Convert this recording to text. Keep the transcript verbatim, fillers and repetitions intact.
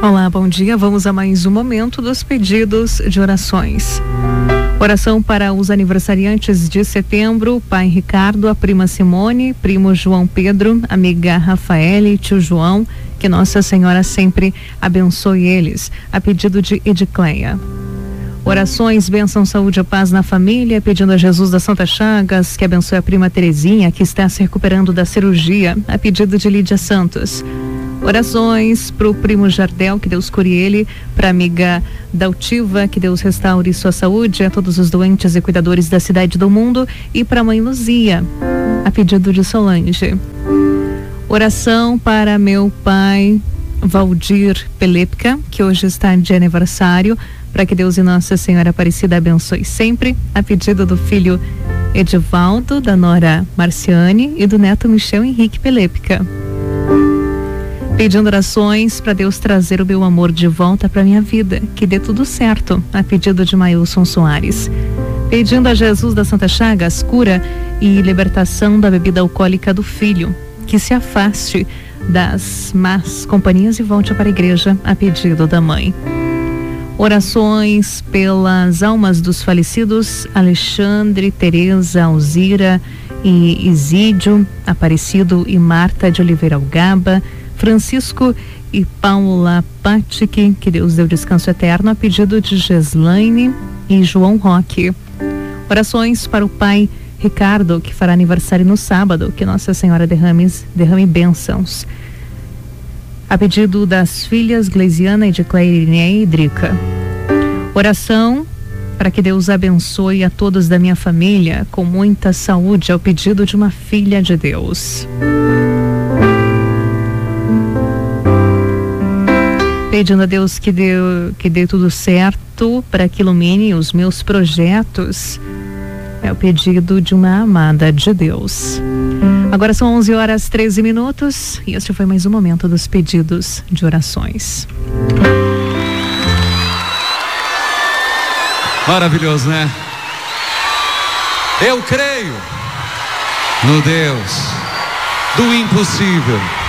Olá, bom dia. Vamos a mais um momento dos pedidos de orações. Oração para os aniversariantes de setembro: pai Ricardo, a prima Simone, primo João Pedro, amiga Rafaele e tio João. Que Nossa Senhora sempre abençoe eles. A pedido de Edicleia. Orações, bênção, saúde e paz na família, pedindo a Jesus das Santas Chagas que abençoe a prima Terezinha, que está se recuperando da cirurgia, a pedido de Lídia Santos. Orações para o primo Jardel, que Deus cure ele, para a amiga Daltiva, que Deus restaure sua saúde, a todos os doentes e cuidadores da cidade e do mundo, e para a mãe Luzia, a pedido de Solange. Oração para meu pai Valdir Pelepka, que hoje está de aniversário, para que Deus e Nossa Senhora Aparecida abençoe sempre, a pedido do filho Edivaldo, da nora Marciane e do neto Michel Henrique Pelepka. Pedindo orações para Deus trazer o meu amor de volta para minha vida, que dê tudo certo, a pedido de Mailson Soares. Pedindo a Jesus das Santas Chagas cura e libertação da bebida alcoólica do filho, que se afaste das más companhias e volte para a igreja, a pedido da mãe. Orações pelas almas dos falecidos Alexandre, Tereza, Alzira e Isídio, Aparecido e Marta de Oliveira Algaba, Francisco e Paula Patic, que Deus deu descanso eterno, a pedido de Geslaine e João Roque. Orações para o pai Ricardo, que fará aniversário no sábado, que Nossa Senhora derrame, derrame bênçãos. A pedido das filhas Gleisiana, Edicleia e Drica. Oração para que Deus abençoe a todos da minha família com muita saúde, ao pedido de uma filha de Deus. Pedindo a Deus que dê, que dê tudo certo para que ilumine os meus projetos. É o pedido de uma amada de Deus. Agora são onze horas treze minutos e este foi mais um momento dos pedidos de orações. Maravilhoso, né? Eu creio no Deus do impossível.